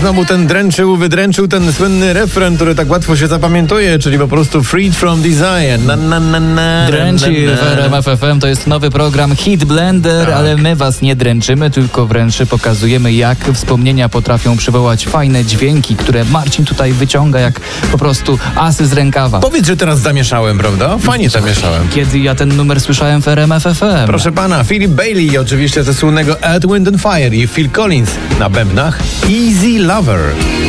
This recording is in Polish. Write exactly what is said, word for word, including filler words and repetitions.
znowu ten dręczył, wydręczył ten słynny refren, który tak łatwo się zapamiętuje, czyli po prostu Freed from Desire. Na, na, na, na, Dręci w R M F F M to jest nowy program Hit Blender, tak. ale my was nie dręczymy, tylko wręcz pokazujemy, jak wspomnienia potrafią przywołać fajne dźwięki, które Marcin tutaj wyciąga jak po prostu asy z rękawa. Powiedz, że teraz zamieszałem, prawda? Fajnie zamieszałem. Kiedy ja ten numer słyszałem w R M F F M? Proszę pana, Philip Bailey oczywiście ze słynnego Earth, Wind and Fire i Phil Collins na bębnach Easy Lover.